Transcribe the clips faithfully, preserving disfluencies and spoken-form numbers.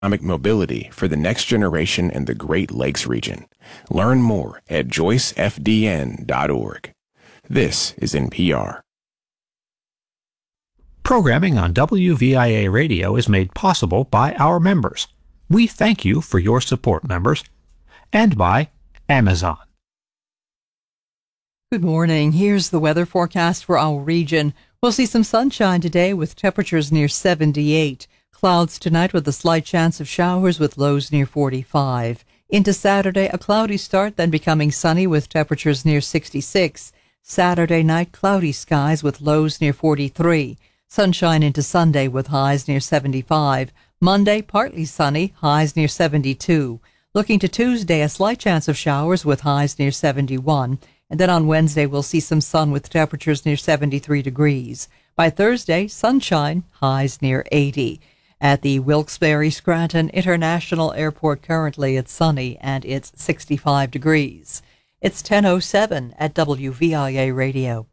mobility for the next generation in the Great Lakes region. Learn more at joyce f d n dot org. This is N P R. Programming on W V I A Radio is made possible by our members. We thank you for your support, members, and by Amazon. Good morning. Here's the weather forecast for our region. We'll see some sunshine today with temperatures near seventy-eight. Clouds tonight with a slight chance of showers with lows near forty-five. Into Saturday, a cloudy start, then becoming sunny with temperatures near sixty-six. Saturday night, cloudy skies with lows near forty-three. Sunshine into Sunday with highs near seventy-five. Monday, partly sunny, highs near seventy-two. Looking to Tuesday, a slight chance of showers with highs near seventy-one. And then on Wednesday, we'll see some sun with temperatures near seventy-three degrees. By Thursday, sunshine, highs near eighty. At the Wilkes-Barre Scranton International Airport, currently it's sunny and it's sixty-five degrees. It's ten oh seven at W V I A Radio.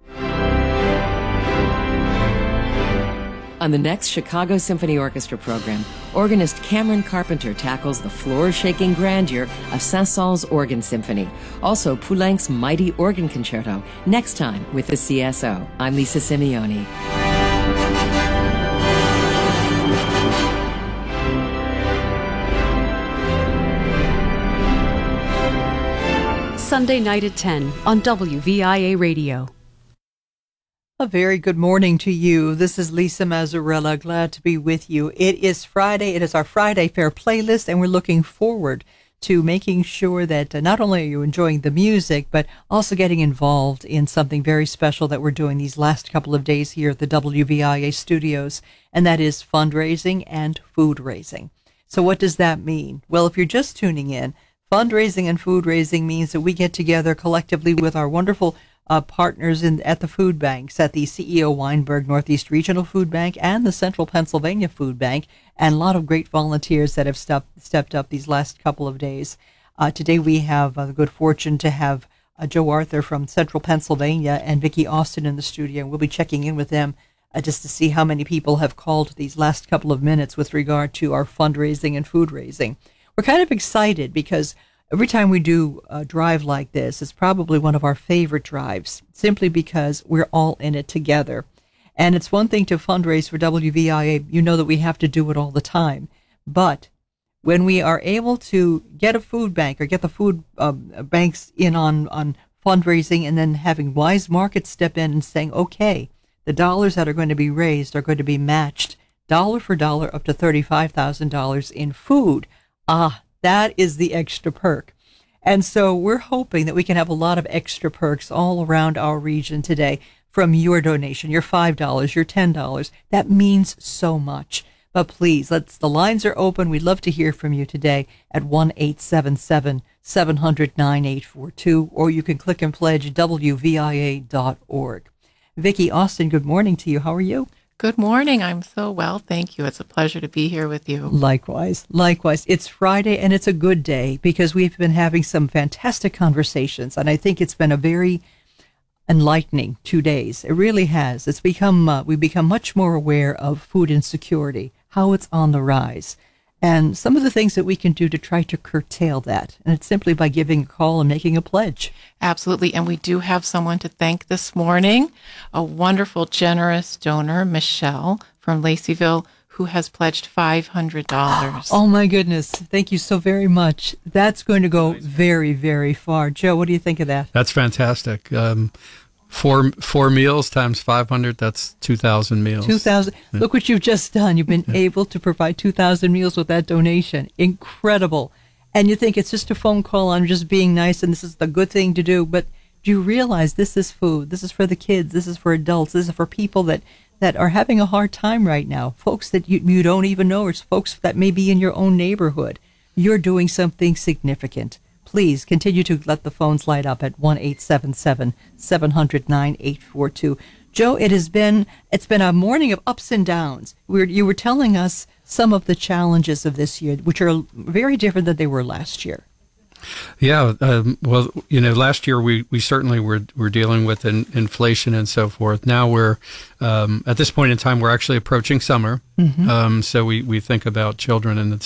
On the next Chicago Symphony Orchestra program, organist Cameron Carpenter tackles the floor-shaking grandeur of Saint-Saëns Organ Symphony. Also, Poulenc's Mighty Organ Concerto, next time with the C S O. I'm Lisa Simeone. Sunday night at ten on W V I A Radio. A very good morning to you. This is Lisa Mazzarella. Glad to be with you. It is Friday. It is our Friday Fair playlist, and we're looking forward to making sure that uh, not only are you enjoying the music, but also getting involved in something very special that we're doing these last couple of days here at the W V I A studios, and that is fundraising and food raising. So what does that mean? Well, if you're just tuning in, fundraising and food raising means that we get together collectively with our wonderful uh, partners in at the food banks, at the C E O Weinberg Northeast Regional Food Bank and the Central Pennsylvania Food Bank, and a lot of great volunteers that have stepped, stepped up these last couple of days. Uh, today we have uh, the good fortune to have uh, Joe Arthur from Central Pennsylvania and Vicki Austin in the studio, and we'll be checking in with them uh, just to see how many people have called these last couple of minutes with regard to our fundraising and food raising. We're kind of excited because every time we do a drive like this, it's probably one of our favorite drives, simply because we're all in it together. And it's one thing to fundraise for W V I A. You know that we have to do it all the time. But when we are able to get a food bank or get the food uh, banks in on, on fundraising, and then having Wise Markets step in and saying, okay, the dollars that are going to be raised are going to be matched dollar for dollar up to thirty-five thousand dollars in food. Ah, that is the extra perk. And so we're hoping that we can have a lot of extra perks all around our region today from your donation, your five dollars, your ten dollars. That means so much. But please, let's, the lines are open. We'd love to hear from you today at one eight seven seven, seven hundred, nine eight four two, or you can click and pledge W V I A dot org. Vicki Austin, good morning to you. How are you? Good morning. I'm so well. Thank you. It's a pleasure to be here with you. Likewise. Likewise. It's Friday, and it's a good day because we've been having some fantastic conversations, and I think it's been a very enlightening two days. It really has. It's become, uh, we've become much more aware of food insecurity, how it's on the rise, and some of the things that we can do to try to curtail that. And it's simply by giving a call and making a pledge. Absolutely. And we do have someone to thank this morning, a wonderful, generous donor, Michelle from Laceyville, who has pledged five hundred dollars. Oh, my goodness. Thank you so very much. That's going to go very, very far. Joe, what do you think of that? That's fantastic. Um, Four four meals times five hundred, that's two thousand meals. two thousand. Yeah. Look what you've just done. You've been yeah. able to provide two thousand meals with that donation. Incredible. And you think it's just a phone call on just being nice and this is the good thing to do. But do you realize this is food? This is for the kids. This is for adults. This is for people that, that are having a hard time right now. Folks that you, you don't even know, or folks that may be in your own neighborhood. You're doing something significant. Please continue to let the phones light up at one eight seven seven, seven hundred, nine eight four two. Joe, it has been it's been a morning of ups and downs. We're, you were telling us some of the challenges of this year, which are very different than they were last year. Yeah, um, well, you know, last year we, we certainly were were dealing with in, inflation and so forth. Now we're um, at this point in time we're actually approaching summer, mm-hmm. um, so we, we think about children and